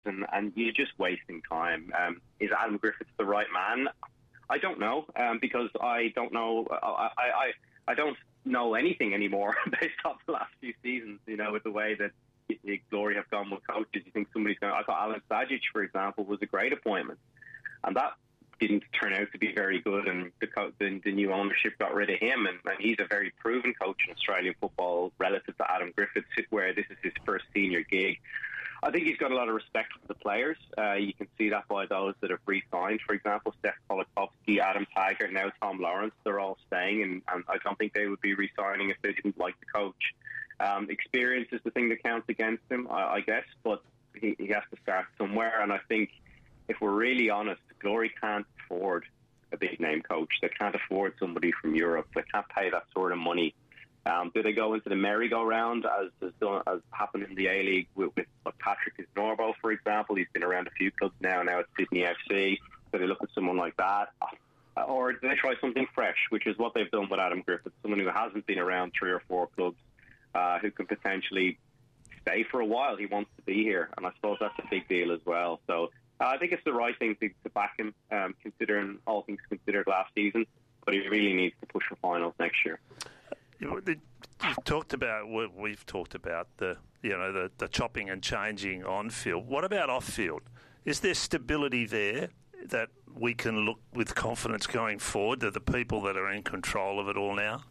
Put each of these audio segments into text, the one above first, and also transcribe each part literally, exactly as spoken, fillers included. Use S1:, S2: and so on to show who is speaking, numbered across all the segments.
S1: and, and you're just wasting time. Um, is Adam Griffiths the right man? I don't know, um, because I don't know. I, I I don't know anything anymore based off the last few seasons. You know, with the way that Glory have gone with coaches, you think somebody's going. I thought Alan Sajic, for example, was a great appointment, and that didn't turn out to be very good. And the co- the, the new ownership got rid of him, and, and he's a very proven coach in Australian football relative to Adam Griffiths, where this is his first senior gig. I think he's got a lot of respect for the players. Uh, you can see that by those that have re-signed. For example, Steph Kolakowski, Adam Taggart, now Tom Lawrence, they're all staying, and, and I don't think they would be re-signing if they didn't like the coach. Um, experience is the thing that counts against him, I, I guess, but he, he has to start somewhere, and I think if we're really honest, Glory can't afford a big-name coach. They can't afford somebody from Europe. They can't pay that sort of money. Um, do they go into the merry-go-round, as has done, as happened in the A-League with, with Patrick Norbo, for example? He's been around a few clubs now, now at Sydney F C. Do they look at someone like that? Or do they try something fresh, which is what they've done with Adam Griffiths, someone who hasn't been around three or four clubs, uh, who can potentially stay for a while. He wants to be here, and I suppose that's a big deal as well. So uh, I think it's the right thing to, to back him, um, considering all things considered last season, but he really needs to push for finals next year.
S2: You've talked about what we've talked about, the you know the, the chopping and changing on field. What about off field? Is there stability there that we can look with confidence going forward to the people that are in control of it all now?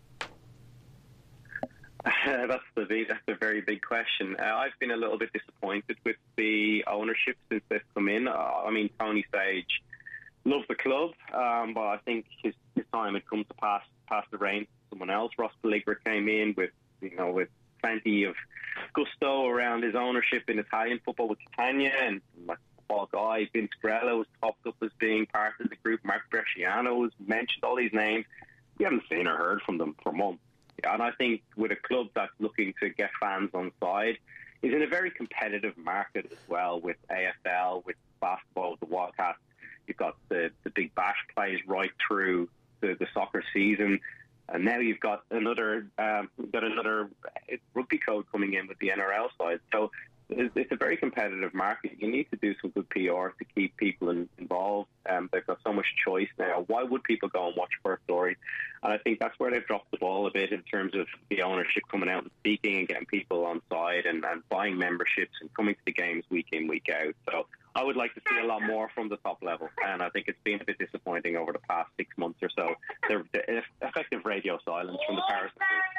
S1: Uh, that's the big, that's a very big question. Uh, I've been a little bit disappointed with the ownership since they've come in. Uh, I mean, Tony Sage loves the club, um, but I think his, his time had come to pass pass the reins. Someone else, Ross Pelligra, came in with, you know, with plenty of gusto around his ownership in Italian football with Catania, and like Paul Guy, Vince Grella was popped up as being part of the group. Mark Bresciano was mentioned. All these names, we haven't seen or heard from them for months. And I think with a club that's looking to get fans on side, is in a very competitive market as well, with A F L, with basketball, with the Wildcats. You've got the the Big Bash plays right through the, the soccer season. And now you've got another um, you've got another rugby code coming in with the N R L side. So it's, it's a very competitive market. You need to do some good P R to keep people in, involved. Um, they've got so much choice now. Why would people go and watch First Glory? And I think that's where they've dropped the ball a bit in terms of the ownership coming out and speaking and getting people on side and, and buying memberships and coming to the games week in, week out. So I would like to see a lot more from the top level, and I think it's been a bit disappointing over the past six months or so. The, the effective radio silence from the Paris.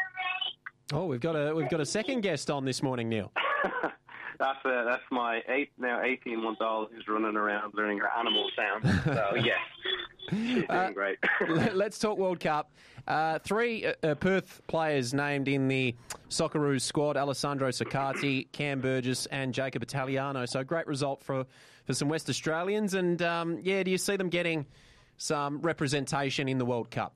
S3: Oh, we've got a we've got a second guest on this morning, Neil.
S1: That's uh, that's my eight now eighteen month old who's running around learning her animal sounds. So yes, she's doing
S3: uh,
S1: great.
S3: Let's talk World Cup. Uh, three uh, Perth players named in the Socceroos squad: Alessandro Saccarti, Cam Burgess, and Jacob Italiano. So great result for for some West Australians. And um, yeah, do you see them getting some representation in the World Cup?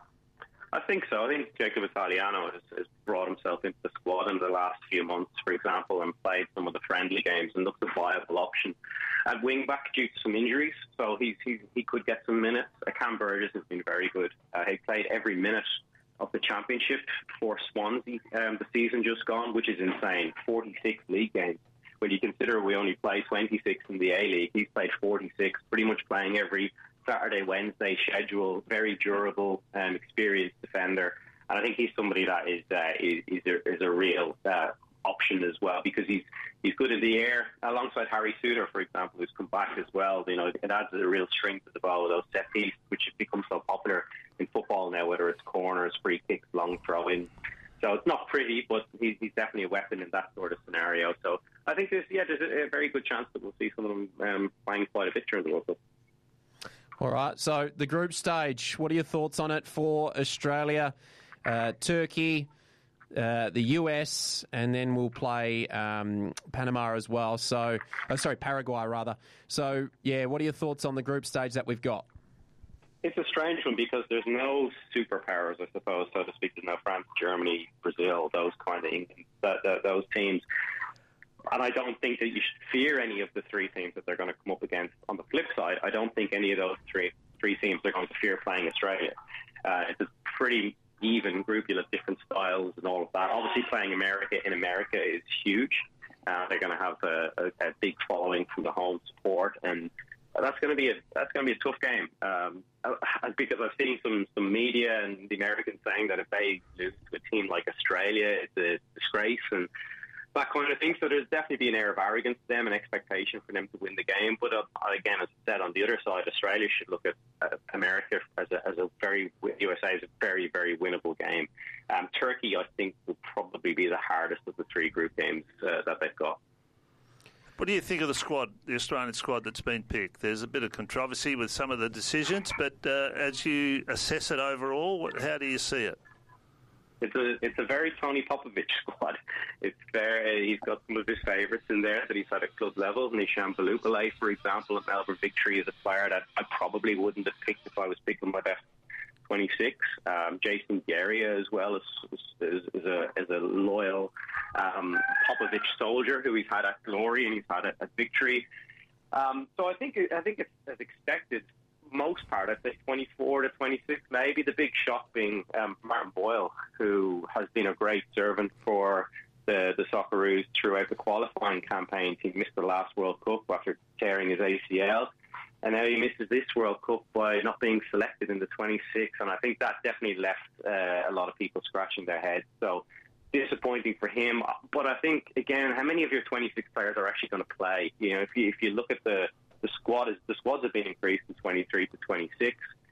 S1: I think so. I think Jacob Italiano has, has brought himself into the squad in the last few months, for example, and played some of the friendly games and looked a viable option at wing back due to some injuries. So he's, he's, he could get some minutes. Uh, Cam Burgess has been very good. Uh, he played every minute of the championship for Swansea um, the season just gone, which is insane. forty-six league games. When you consider we only play twenty-six in the A-League, he's played forty-six, pretty much playing every Saturday, Wednesday schedule. Very durable, um, experienced defender, and I think he's somebody that is uh, is, is, a, is a real uh, option as well, because he's he's good in the air alongside Harry Suter, for example, who's come back as well. You know, it adds a real strength to the ball with those set pieces, which have become so popular in football now, whether it's corners, free kicks, long throw-ins. So it's not pretty, but he's, he's definitely a weapon in that sort of scenario. So I think there's yeah, there's a, a very good chance that we'll see some of them um, playing quite a bit during the World Cup.
S3: All right, so the group stage, what are your thoughts on it for Australia, uh, Turkey, uh, the U S, and then we'll play um, Panama as well. So, oh, sorry, Paraguay rather. So, yeah, what are your thoughts on the group stage that we've got?
S1: It's a strange one because there's no superpowers, I suppose, so to speak. There's no France, Germany, Brazil, those kind of that, that, those teams. And I don't think that you should fear any of the three teams that they're going to come up against. On the flip side, I don't think any of those three three teams are going to fear playing Australia. Uh, it's a pretty even group. You'll have different styles and all of that. Obviously, playing America in America is huge. Uh, they're going to have a, a, a big following from the home support, and that's going to be a that's going to be a tough game. Um, because I've seen some, some media and the Americans saying that if they lose to a team like Australia, it's a disgrace and that kind of thing. So there's definitely be an air of arrogance to them and expectation for them to win the game. But uh, again, as I said, on the other side, Australia should look at uh, America as a, as a very, U S A is a very, very winnable game. Um, Turkey, I think, will probably be the hardest of the three group games uh, that they've got.
S2: What do you think of the squad, the Australian squad that's been picked? There's a bit of controversy with some of the decisions, but uh, as you assess it overall, what, how do you see it?
S1: It's a it's a very Tony Popovich squad. It's very, he's got some of his favourites in there that he's had at club level. Nishan Balupale, for example, at Melbourne Victory, is a player that I probably wouldn't have picked if I was picking my best twenty-six. Um, Jason Geria as well is, is, is, a, is a loyal um, Popovich soldier who he's had at Glory and he's had at, at Victory. Um, so I think I think it's as expected. Most part, I'd say twenty-four to twenty-six, maybe. The big shock being um, Martin Boyle, who has been a great servant for the, the Socceroos throughout the qualifying campaigns. He missed the last World Cup after tearing his A C L, and now he misses this World Cup by not being selected in the twenty-six, and I think that definitely left uh, a lot of people scratching their heads. So disappointing for him. But I think, again, how many of your twenty-six players are actually going to play? You know, if you, if you look at the The squad is the squads have been increased from twenty-three to twenty-six.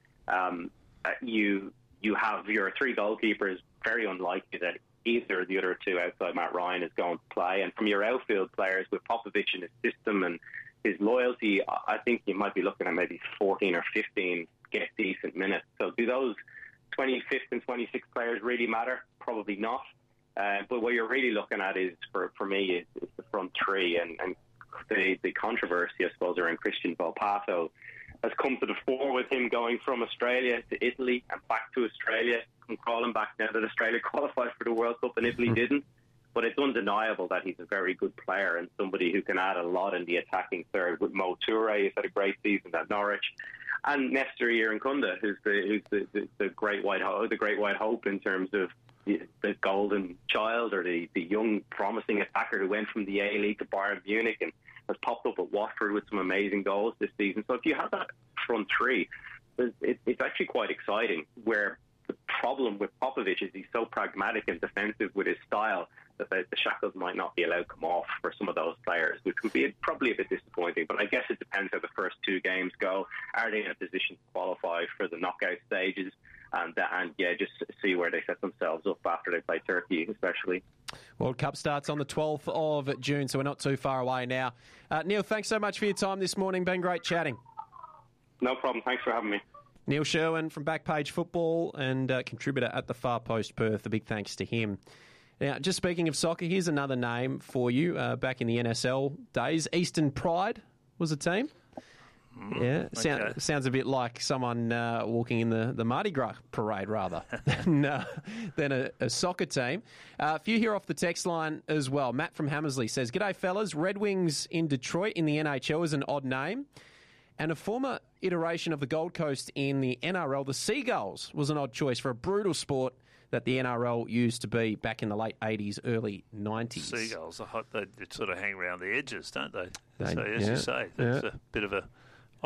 S1: Um, uh, you you have your three goalkeepers. Very unlikely that either of the other two outside Matt Ryan is going to play. And from your outfield players, with Popovich and his system and his loyalty, I think you might be looking at maybe fourteen or fifteen get decent minutes. So do those twenty-fifth and twenty-sixth players really matter? Probably not. Uh, but what you're really looking at is, for for me, is, is the front three and. and The, the controversy, I suppose, around Christian Volpato has come to the fore with him going from Australia to Italy and back to Australia. I'm crawling back now that Australia qualified for the World Cup and Italy didn't. But it's undeniable that he's a very good player and somebody who can add a lot in the attacking third. With Mo Toure, he's had a great season at Norwich, and Nestor Irankunda, who's the who's the, the, the great white hope, the great white hope in terms of the, the golden child or the, the young promising attacker who went from the A League to Bayern Munich and has popped up at Watford with some amazing goals this season. So if you have that front three, it, it's actually quite exciting. Where the problem with Popovich is he's so pragmatic and defensive with his style that the, the shackles might not be allowed to come off for some of those players, which would be probably a bit disappointing. But I guess it depends how the first two games go. Are they in a position to qualify for the knockout stages? And, uh, and yeah, just see where they set themselves up after they play Turkey, especially.
S3: World Cup starts on the twelfth of June, so we're not too far away now. Uh, Neil, thanks so much for your time this morning. Been great chatting.
S1: No problem. Thanks for having me.
S3: Neil Sherwin from Backpage Football and uh, contributor at the Far Post Perth. A big thanks to him. Now, just speaking of soccer, here's another name for you. Uh, back in the N S L days, Eastern Pride was a team.
S2: Mm,
S3: yeah, sound,
S2: okay.
S3: Sounds a bit like someone uh, walking in the, the Mardi Gras parade, rather, than, uh, than a, a soccer team. Uh, a few here off the text line as well. Matt from Hammersley says, "G'day, fellas. Red Wings in Detroit in the N H L is an odd name. And a former iteration of the Gold Coast in the N R L, the Seagulls, was an odd choice for a brutal sport that the N R L used to be back in the late eighties, early nineties.
S2: Seagulls, are hot, they sort of hang around the edges, don't they?
S3: They-
S2: so, as
S3: yeah,
S2: you say, that's
S3: yeah.
S2: a bit of a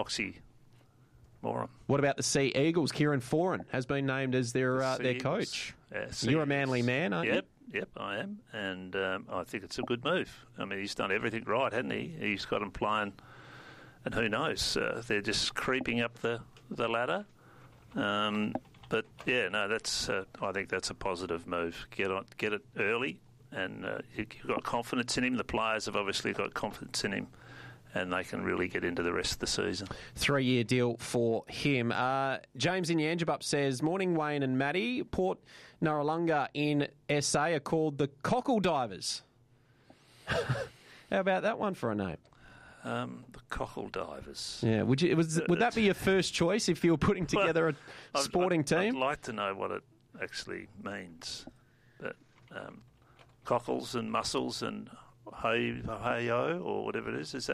S2: oxymoron.
S3: What about the Sea Eagles? Kieran Foran has been named as their uh, their
S2: Sea
S3: coach.
S2: Eagles.
S3: You're
S2: Yeah, Sea
S3: a Manly
S2: Eagles.
S3: man, aren't
S2: Yep, yep, I am. And um, I think it's a good move. I mean, he's done everything right, hasn't he? He's got them playing, and who knows? Uh, they're just creeping up the, the ladder. Um, but, yeah, no, that's. Uh, I think that's a positive move. Get on, get it early, and uh, you've got confidence in him. The players have obviously got confidence in him, and they can really get into the rest of the season.
S3: Three-year deal for him. Uh, James in Yangebup says, "Morning, Wayne and Matty. Port Narralunga in S A are called the Cockle Divers." How about that one for a name?
S2: Um, the Cockle Divers.
S3: Yeah, would you? Was, would that be your first choice if you were putting together a
S2: I'd-
S3: sporting
S2: I'd,
S3: team?
S2: I'd like to know what it actually means. But um, cockles and mussels and hey hey-o or whatever it is, is that?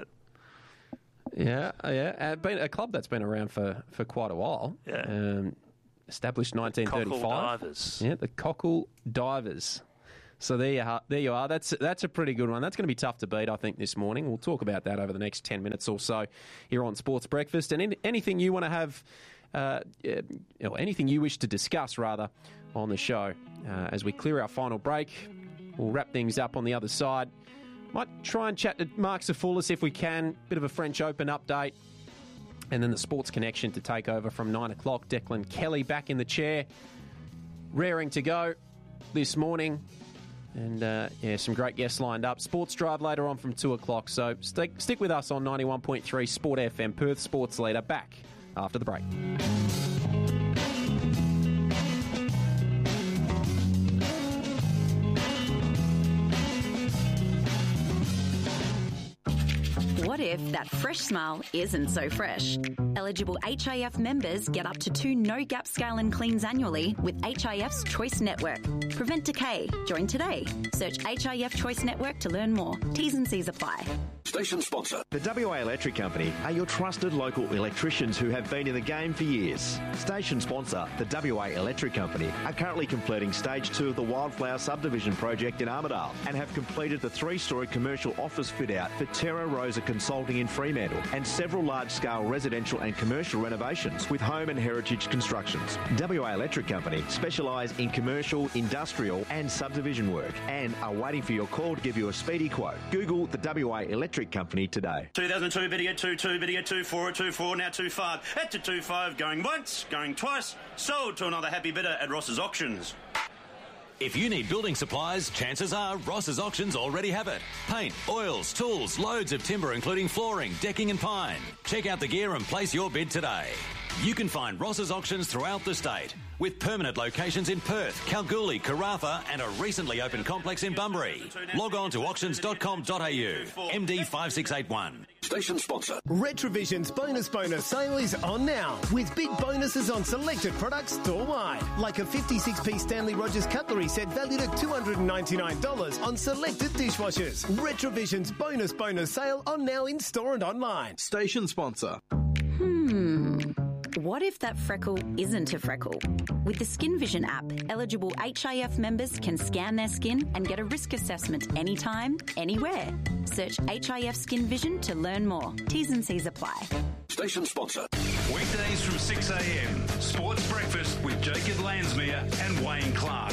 S3: Yeah, yeah. Uh, been a club that's been around for, for quite a while.
S2: Yeah.
S3: Um, established nineteen thirty-five.
S2: Cockle Divers.
S3: Yeah, the Cockle Divers. So there you are. There you are. That's that's a pretty good one. That's going to be tough to beat, I think, this morning. We'll talk about that over the next ten minutes or so here on Sports Breakfast. And in, anything you want to have, uh, you know, anything you wish to discuss, rather, on the show. Uh, as we clear our final break, we'll wrap things up on the other side. Might try and chat to Mark Safoulis if we can. Bit of a French Open update. And then the Sports Connection to take over from nine o'clock. Declan Kelly back in the chair, raring to go this morning. And, uh, yeah, some great guests lined up. Sports Drive later on from two o'clock. So stick, stick with us on ninety-one point three Sport F M, Perth Sports Leader, back after the break.
S4: What if that fresh smile isn't so fresh? Eligible H I F members get up to two no-gap scale and cleans annually with H I F's Choice Network. Prevent decay. Join today. Search H I F Choice Network to learn more. T's and C's apply.
S5: Station sponsor. The W A Electric Company are your trusted local electricians who have been in the game for years. Station sponsor, the W A Electric Company, are currently completing stage two of the Wildflower Subdivision project in Armidale and have completed the three-storey commercial office fit-out for Terra Rosa Consulting in Fremantle and several large-scale residential and commercial renovations with home and heritage constructions. W A Electric Company specialise in commercial, industrial and subdivision work and are waiting for your call to give you a speedy quote. Google the W A Electric Company today.
S6: two thousand two, video two two, video two four, two four, now two five. At to two five, going once, going twice. Sold to another happy bidder at Ross's Auctions.
S7: If you need building supplies, chances are Ross's Auctions already have it. Paint, oils, tools, loads of timber including flooring, decking and pine. Check out the gear and place your bid today. You can find Ross's Auctions throughout the state, with permanent locations in Perth, Kalgoorlie, Karratha and a recently opened complex in Bunbury. Log on to auctions dot com dot a u. M D five six eight one.
S5: Station sponsor.
S8: Retrovision's Bonus Bonus sale is on now, with big bonuses on selected products store-wide, like a fifty-six piece Stanley Rogers cutlery set valued at two hundred ninety-nine dollars on selected dishwashers. Retrovision's Bonus Bonus sale on now in store and online.
S5: Station sponsor.
S4: Hmm. What if that freckle isn't a freckle? With the Skin Vision app, eligible H I F members can scan their skin and get a risk assessment anytime, anywhere. Search H I F Skin Vision to learn more. T's and C's apply.
S5: Station sponsor.
S9: Weekdays from six a m. Sports Breakfast with Jacob Lansmere and Wayne Clark.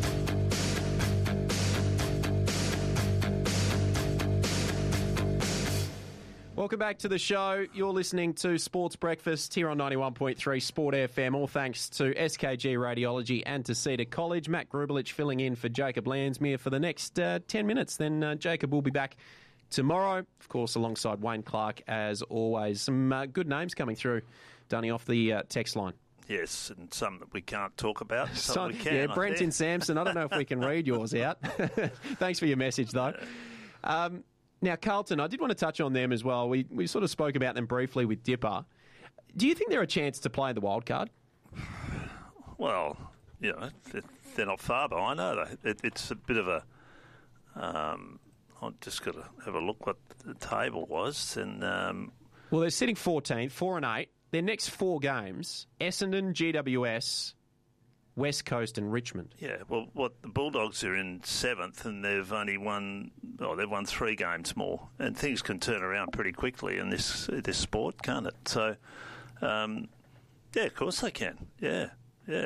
S3: Welcome back to the show. You're listening to Sports Breakfast here on ninety-one point three Sport F M. All thanks to S K G Radiology and to Cedar College. Matt Grubelich filling in for Jacob Lansmere for the next uh, ten minutes. Then uh, Jacob will be back tomorrow, of course, alongside Wayne Clark as always. Some uh, good names coming through, Dunny, off the uh, text line.
S2: Yes, and some that we can't talk about. Some
S3: so,
S2: we can.
S3: Yeah, Brenton Sampson. I don't know if we can read yours out. Thanks for your message, though. Um, Now, Carlton, I did want to touch on them as well. We we sort of spoke about them briefly with Dipper. Do you think they're a chance to play the wild card?
S2: Well, you know, they're not far behind, are they? It, it's a bit of a... Um, I've just got to have a look what the table was. And um,
S3: Well, they're sitting fourteenth, four and eight. Their next four games, Essendon, G W S, West Coast and Richmond.
S2: Yeah, well, what the Bulldogs are in seventh, and they've only won. Oh, they've won three games more, and things can turn around pretty quickly in this this sport, can't it? So, um, yeah, of course they can. Yeah, yeah.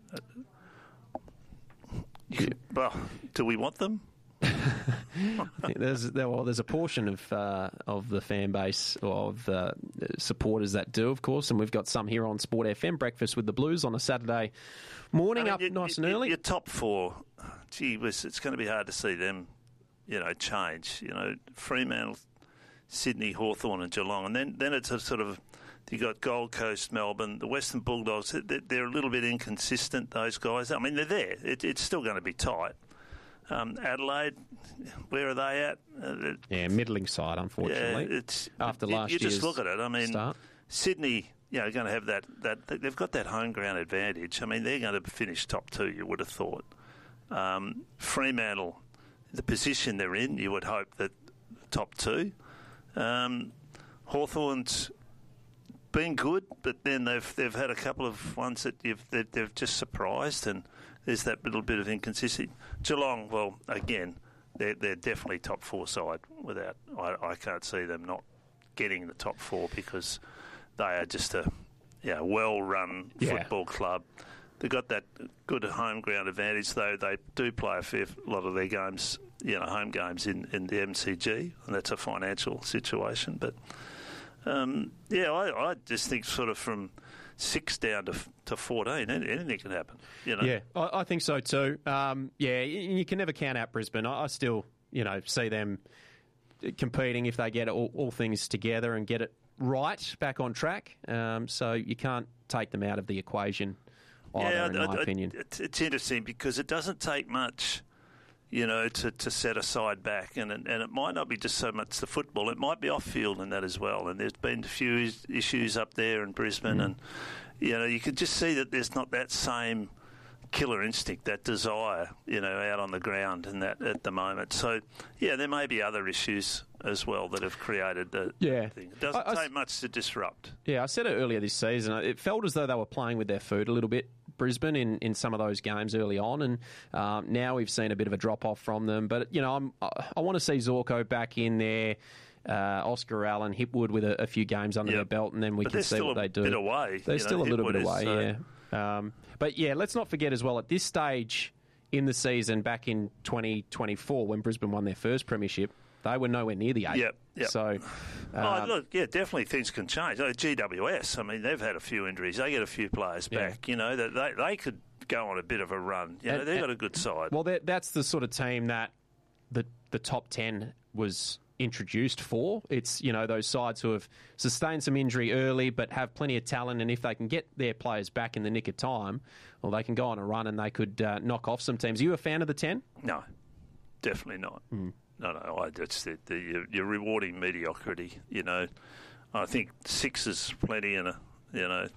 S2: You, well, do we want them?
S3: I think there's there, well, there's a portion of uh, of the fan base or of uh, supporters that do, of course, and we've got some here on Sport F M breakfast with the Blues on a Saturday morning, I mean, up you, nice
S2: you,
S3: and early.
S2: Your top four, gee whiz, it's going to be hard to see them, you know, change. You know, Fremantle, Sydney, Hawthorn, and Geelong, and then then it's a sort of. You got Gold Coast, Melbourne, the Western Bulldogs. They're a little bit inconsistent. Those guys. I mean, they're there. It, it's still going to be tight. Um, Adelaide, where are they at? Uh,
S3: yeah, middling side, unfortunately.
S2: Yeah, it's,
S3: after
S2: you,
S3: last
S2: you
S3: year's
S2: just look at it. I mean,
S3: start.
S2: Sydney, you know, going to have that, that. They've got that home ground advantage. I mean, they're going to finish top two. You would have thought. Um, Fremantle, the position they're in, you would hope that top two. Um, Hawthorn's been good, but then they've they've had a couple of ones that you've they've, they've just surprised, and there's that little bit of inconsistency. Geelong, well, again, they're, they're definitely top four side. Without, I, I can't see them not getting the top four because they are just a yeah, well-run
S3: Yeah.
S2: football club. They've got that good home ground advantage, though they do play a fair lot of their games, you know, home games in, in the M C G, and that's a financial situation. But, um, yeah, I, I just think sort of from six down to to fourteen, anything can happen, you know.
S3: Yeah, I, I think so too. Um, yeah, you, you can never count out Brisbane. I, I still, you know, see them competing if they get all, all things together and get it right back on track. Um, so you can't take them out of the equation either,
S2: yeah,
S3: in
S2: I,
S3: my
S2: I,
S3: opinion.
S2: It's, it's interesting because it doesn't take much, you know, to, to set a side back, and and it might not be just so much the football; it might be off field and that as well. And there's been a few is- issues up there in Brisbane, mm. and you know, you could just see that there's not that same killer instinct, that desire, you know, out on the ground and that at the moment. So, yeah, there may be other issues as well that have created the
S3: yeah.
S2: thing. It doesn't
S3: I, I,
S2: take much to disrupt.
S3: Yeah, I said it earlier this season. It felt as though they were playing with their food a little bit, Brisbane, in, in some of those games early on, and um, now we've seen a bit of a drop-off from them. But, you know, I'm, I, I want to see Zorko back in there, uh, Oscar Allen, Hipwood with a, a few games under
S2: yep.
S3: their belt, and then we
S2: but
S3: can see what they do.
S2: They're still a bit away.
S3: They're still know, a little
S2: Hipwood
S3: bit away,
S2: is, so.
S3: yeah. Um, but, yeah, let's not forget as well, at this stage in the season back in twenty twenty-four, when Brisbane won their first premiership, they were nowhere near the eight.
S2: Yep, yep.
S3: So, um,
S2: oh, look, yeah, definitely things can change. Oh, G W S, I mean, they've had a few injuries. They get a few players
S3: Yeah.
S2: back. You know, that they, they could go on a bit of a run. You know,
S3: And-
S2: they've got a good side.
S3: Well, that's the sort of team that the the top ten was introduced for. It's, you know, those sides who have sustained some injury early but have plenty of talent, and if they can get their players back in the nick of time, well, they can go on a run and they could uh, knock off some teams. Are you a fan of the ten?
S2: No, definitely not.
S3: Mm.
S2: No, no, I, it's the, the, you're, you're rewarding mediocrity. You know, I think six is plenty, and a, you know,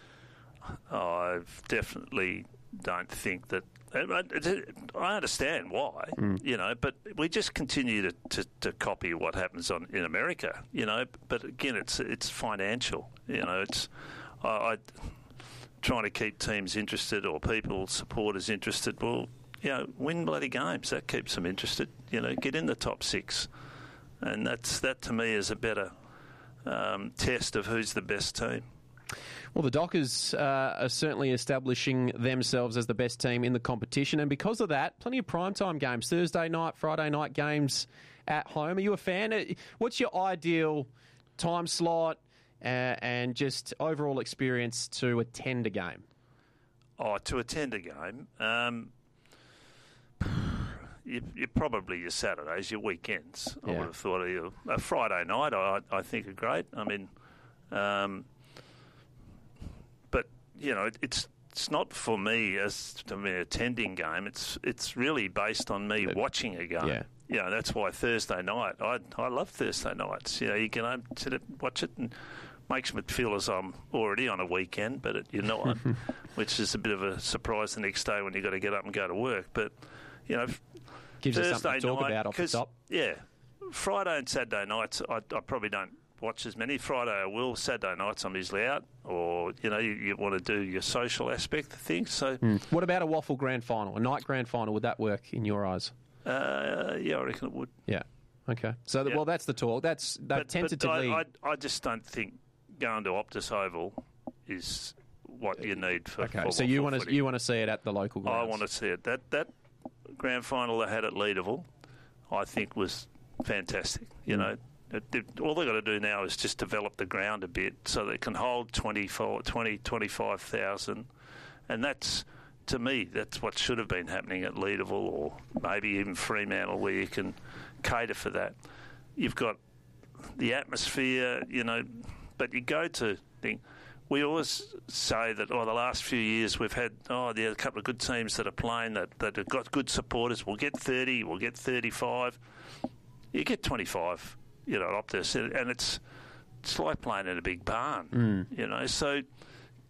S2: I definitely don't think that. I understand why,
S3: Mm.
S2: you know, but we just continue to, to, to copy what happens on in America, you know. But again, it's it's financial, you know. It's I, I trying to keep teams interested or people supporters interested. Well, you know, win bloody games, that keeps them interested. You know, get in the top six, and that's that to me is a better um, test of who's the best team.
S3: Well, the Dockers uh, are certainly establishing themselves as the best team in the competition, and because of that, plenty of primetime games, Thursday night, Friday night games at home. Are you a fan? What's your ideal time slot uh, and just overall experience to attend a game?
S2: Oh, to attend a game, um, you, you probably your Saturdays, your weekends. I
S3: Yeah.
S2: would have thought of you. A Friday night, I, I think are great. I mean. Um, But you know, it's it's not for me as to me attending game. It's it's really based on me watching a game.
S3: Yeah.
S2: You know, that's why Thursday night. I I love Thursday nights. You know, you can um, sit it, watch it, and makes me feel as I'm already on a weekend, but it, you're not, which is a bit of a surprise the next day when you got to get up and go to work. But you know,
S3: Gives
S2: Thursday
S3: us something to talk
S2: night,
S3: about off the top.
S2: Yeah, Friday and Saturday nights, I, I probably don't watch as many. Friday I will. Saturday nights I'm usually out, or you know, you, you want to do your social aspect of things. So,
S3: Mm. What about a waffle grand final, a night grand final? Would that work in your eyes?
S2: uh, yeah, I reckon it would.
S3: Yeah. Okay. So,
S2: Yeah.
S3: well, that's the talk. That's that
S2: But,
S3: tentatively.
S2: but I, I, I just don't think going to Optus Oval is what you need for.
S3: okay.
S2: for
S3: So you
S2: for
S3: want to
S2: footy.
S3: you want to see it at the local grounds?
S2: I want to see it. That that grand final they had at Leederville, I think was fantastic. You
S3: Mm.
S2: know, it, it, all they've got to do now is just develop the ground a bit so they can hold twenty-four, twenty, twenty-five thousand, and that's, to me, that's what should have been happening at Leederville or maybe even Fremantle, where you can cater for that. You've got the atmosphere, you know, but you go to thing. We always say that, oh, the last few years we've had, oh, there are a couple of good teams that are playing that, that have got good supporters. We'll get thirty, we'll get thirty-five. You get twenty-five, you know, Optus, and it's it's like playing in a big barn,
S3: Mm.
S2: you know. So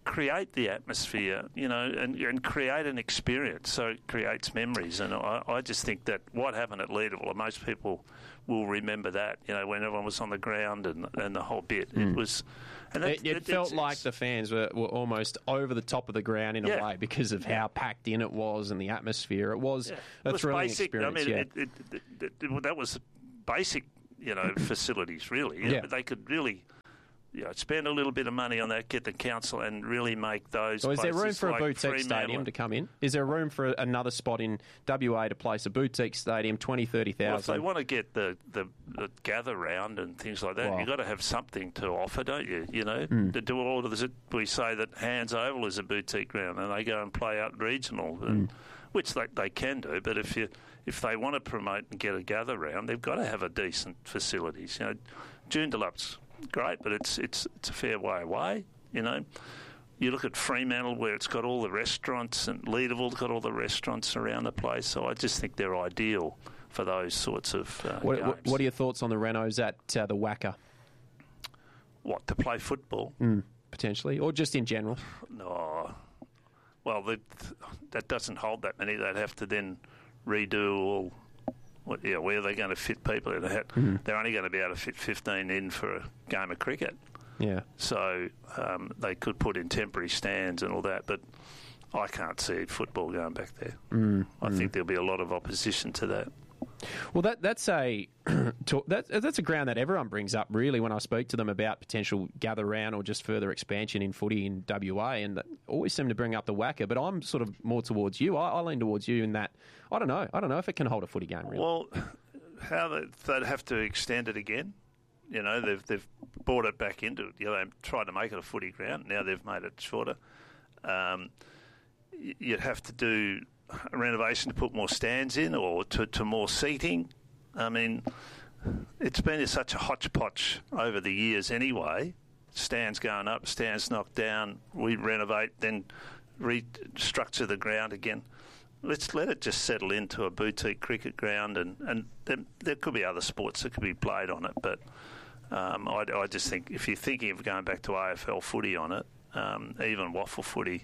S2: create the atmosphere, you know, and, and create an experience so it creates memories. And I, I just think that what happened at Leederville, most people will remember that, you know, when everyone was on the ground and, and the whole bit. Mm. It was... And
S3: it, it, it felt it's, like the fans were, were almost over the top of the ground in
S2: yeah.
S3: a way because of how packed in it was and the atmosphere. It was
S2: yeah.
S3: a
S2: it was
S3: thrilling
S2: basic,
S3: experience.
S2: I mean,
S3: yeah.
S2: it, it, it, it, it, that was basic, you know, facilities, really.
S3: Yeah.
S2: But they could really... You know, spend a little bit of money on that, get the council, and really make those.
S3: So, is there room for
S2: like
S3: a boutique stadium to come in? Is there room for another spot in W A to place a boutique stadium, twenty, thirty thousand?
S2: Well, if they want to get the, the, the gather round and things like that, wow. you've got to have something to offer, don't you? You know, mm. to do all of this. We say that Hands Oval is a boutique ground, and they go and play out regional, and, mm. which they, they can do. But if you if they want to promote and get a gather round, they've got to have a decent facilities. You know, Joondalup's great, but it's it's it's a fair way away, you know. You look at Fremantle, where it's got all the restaurants, and Leederville's got all the restaurants around the place, so I just think they're ideal for those sorts of uh,
S3: what,
S2: games.
S3: What, what are your thoughts on the Renos at uh, the Wacker?
S2: What, to play football?
S3: Mm, potentially, or just in general?
S2: No. Well, they, that doesn't hold that many. They'd have to then redo all... What, yeah, where are they going to fit people in? Mm-hmm. They're only going to be able to fit fifteen in for a game of cricket.
S3: Yeah.
S2: So um, they could put in temporary stands and all that, but I can't see football going back there.
S3: Mm,
S2: I
S3: mm.
S2: think there'll be a lot of opposition to that.
S3: Well, that that's a that, that's a ground that everyone brings up, really, when I speak to them about potential gather round or just further expansion in footy in W A, and always seem to bring up the Wacker. But I'm sort of more towards you. I, I lean towards you in that. I don't know. I don't know if it can hold a footy game, really.
S2: Well, how they, they'd have to extend it again. You know, they've they've brought it back into it. You know, they tried to make it a footy ground. Now they've made it shorter. Um, you'd have to do a renovation to put more stands in, or to, to more seating. I mean, it's been such a hodgepodge over the years anyway. Stands going up, stands knocked down, we renovate, then restructure the ground again. Let's let it just settle into a boutique cricket ground, and, and there, there could be other sports that could be played on it, but um, I, I just think if you're thinking of going back to A F L footy on it, um, even waffle footy,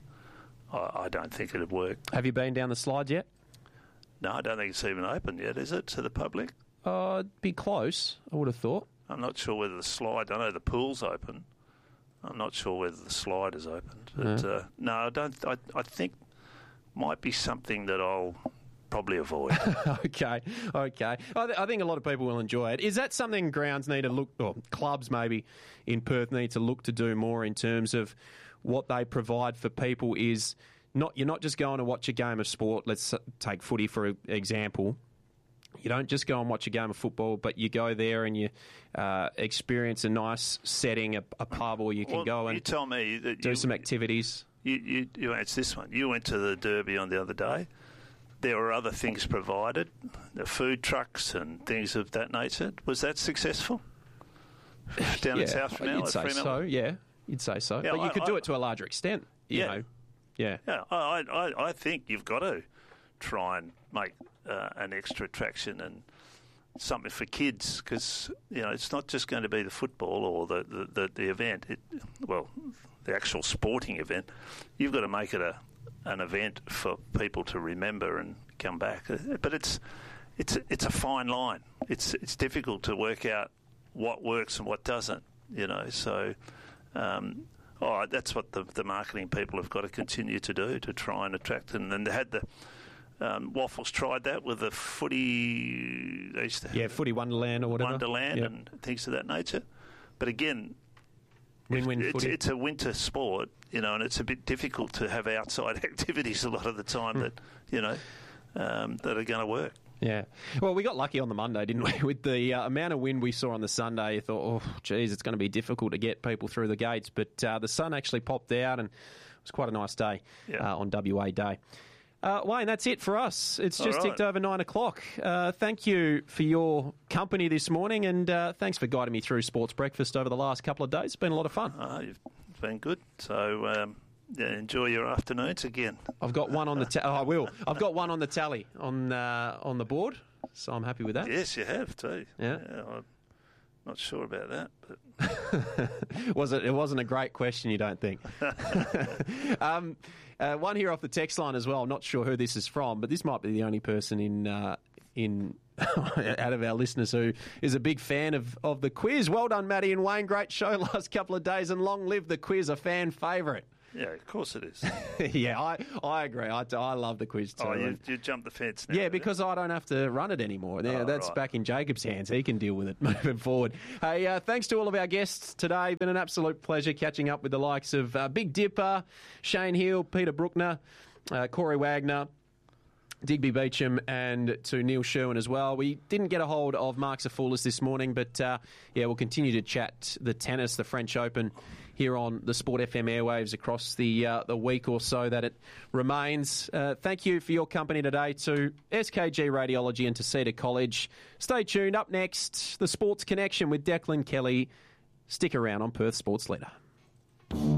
S2: I don't think it'd work.
S3: Have you been down the slides yet?
S2: No, I don't think it's even open yet, is it, to the public?
S3: Uh, it'd be close, I would have thought.
S2: I'm not sure whether the slide... I know the pool's open. I'm not sure whether the slide is open. But,
S3: no.
S2: Uh, no, I don't... I, I think might be something that I'll probably avoid.
S3: okay, okay. I, th- I think a lot of people will enjoy it. Is that something grounds need to look... or clubs maybe in Perth need to look to do more in terms of... what they provide for people is not you're not just going to watch a game of sport. Let's take footy for example. You don't just go and watch a game of football, but you go there and you uh, experience a nice setting, a, a pub, or you can
S2: well,
S3: go and
S2: you tell me that
S3: do
S2: you,
S3: some activities.
S2: You, you, you answer this one. You went to the Derby on the other day. There were other things provided, the food trucks and things of that nature. Was that successful down
S3: yeah,
S2: in South Fremantle?
S3: You'd say so, yeah. You'd say so. Yeah, but you I, could do I, it to a larger extent, you
S2: yeah.
S3: know. Yeah.
S2: Yeah, I, I, I think you've got to try and make uh, an extra attraction and something for kids, because, you know, it's not just going to be the football or the, the, the, the event, it, well, the actual sporting event. You've got to make it a an event for people to remember and come back. But it's it's it's a fine line. It's it's difficult to work out what works and what doesn't, you know, so... Um, oh, that's what the, the marketing people have got to continue to do, to try and attract them. And they had the um, Waffles tried that with the footy. They used to
S3: yeah, footy Wonderland or whatever.
S2: Wonderland
S3: yep.
S2: and things of that nature. But again,
S3: win-win
S2: it's,
S3: footy.
S2: It's a winter sport, you know, and it's a bit difficult to have outside activities a lot of the time that you know um, that are going to work.
S3: Yeah. Well, we got lucky on the Monday, didn't we? With the uh, amount of wind we saw on the Sunday, you thought, oh, geez, it's going to be difficult to get people through the gates. But uh, the sun actually popped out, and it was quite a nice day
S2: yeah.
S3: uh, on W A Day. Uh, Wayne, that's it for us. It's just
S2: right.
S3: ticked over nine o'clock. Uh, thank you for your company this morning, and uh, thanks for guiding me through Sports Breakfast over the last couple of days. It's been a lot of fun.
S2: Uh, you've been good. So... Um Yeah, enjoy your afternoons again.
S3: I've got one on the ta- oh, I will. I've got one on the tally on uh, on the board, so I'm happy with that.
S2: Yes, you have too.
S3: Yeah,
S2: yeah I'm not sure about that, but
S3: Was it? It wasn't a great question, you don't think? um, uh, one here off the text line as well. I'm not sure who this is from, but this might be the only person in uh, in out of our listeners who is a big fan of, of the quiz. Well done, Matty and Wayne. Great show last couple of days, and long live the quiz, a fan favourite.
S2: Yeah, of course it is.
S3: yeah, I, I agree. I, I love the quiz too.
S2: Oh, you, you jumped the fence now.
S3: Yeah, because I don't have to run it anymore. Yeah,
S2: oh,
S3: that's
S2: right.
S3: back in Jacob's hands. He can deal with it moving forward. Hey, uh, thanks to all of our guests today. Been an absolute pleasure catching up with the likes of uh, Big Dipper, Shane Hill, Peter Bruckner, uh, Corey Wagner, Digby Beecham, and to Neil Sherwin as well. We didn't get a hold of Mark Zafoulis this morning, but uh, yeah, we'll continue to chat the tennis, the French Open, here on the Sport F M airwaves across the uh, the week or so that it remains. Uh, thank you for your company today to S K G Radiology and to Cedar College. Stay tuned. Up next, the Sports Connection with Declan Kelly. Stick around on Perth Sports Leader.